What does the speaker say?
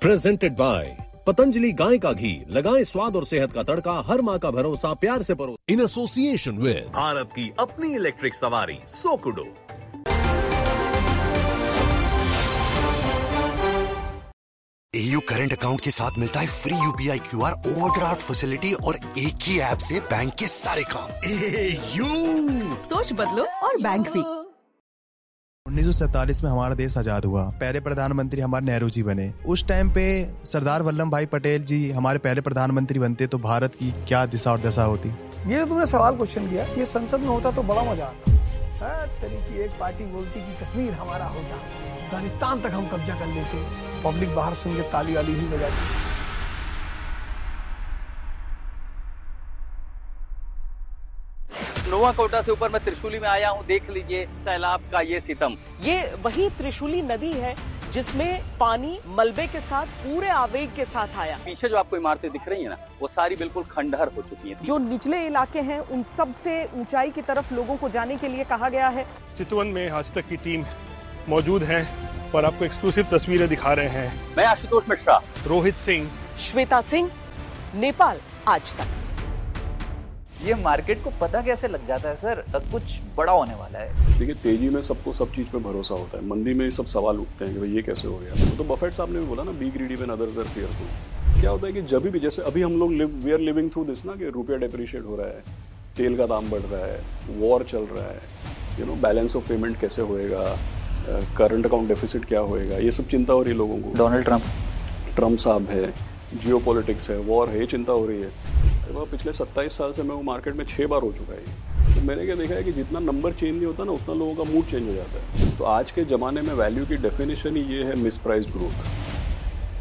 Presented by Patanjali गाय का घी, लगाएं स्वाद और सेहत का तड़का, हर माँ का भरोसा प्यार से परो। इन एसोसिएशन विद भारत की अपनी इलेक्ट्रिक सवारी सोकुडो। AU करंट अकाउंट के साथ मिलता है free UPI QR overdraft facility और एक ही ऐप से बैंक के सारे काम। AU सोच बदलो और बैंक भी। 1947 में हमारा देश आजाद हुआ। पहले प्रधानमंत्री हमारे नेहरू जी बने। उस टाइम पे सरदार वल्लभ भाई पटेल जी हमारे पहले प्रधानमंत्री बनते तो भारत की क्या दिशा और दशा होती। ये तुमने सवाल क्वेश्चन किया, ये संसद में होता तो बड़ा मजा आता। तेरी की एक पार्टी बोलती कि कश्मीर हमारा होता, अफगानिस्तान तक हम कब्जा कर लेते, पब्लिक बाहर सुन के ताली वाली ही बजाती। नोवाकोटा से ऊपर मैं त्रिशूली में आया हूँ, देख लीजिए सैलाब का ये सितम। ये वही त्रिशूली नदी है जिसमें पानी मलबे के साथ पूरे आवेग के साथ आया। पीछे जो आपको इमारतें दिख रही है ना, वो सारी बिल्कुल खंडहर हो चुकी हैं। जो निचले इलाके हैं उन सब से ऊंचाई की तरफ लोगों को जाने के लिए कहा गया है। चितवन में आज तक की टीम मौजूद है और आपको एक्सक्लूसिव तस्वीरें दिखा रहे हैं। मैं आशुतोष मिश्रा, रोहित सिंह, श्वेता सिंह, नेपाल आज तक। ये मार्केट को पता कैसे लग जाता है सर कुछ बड़ा होने वाला है? देखिए, तेजी में सबको सब चीज पे भरोसा होता है, मंदी में सब सवाल उठते हैं कि भाई ये कैसे हो गया। तो बफेट साहब ने भी बोला ना, B greedy when others are fearful. क्या होता है कि जब भी, जैसे अभी हम लोग we are living through this ना, कि रुपया डेप्रिशिएट हो रहा है, तेल का दाम बढ़ रहा है, वॉर चल रहा है, बैलेंस ऑफ पेमेंट कैसे होएगा, करंट अकाउंट डेफिसिट क्या होएगा, ये सब चिंता हो रही है लोगों को। डोनाल्ड ट्रम्प साहब है, जियो पॉलिटिक्स है, वॉर है, ये चिंता हो रही है। वो पिछले 27 साल से मैं वो मार्केट में 6 बार हो चुका है। तो मैंने क्या देखा है कि जितना नंबर चेंज नहीं होता ना, उतना लोगों का मूड चेंज हो जाता है। तो आज के ज़माने में वैल्यू की डेफिनेशन ही ये है मिसप्राइस्ड ग्रोथ।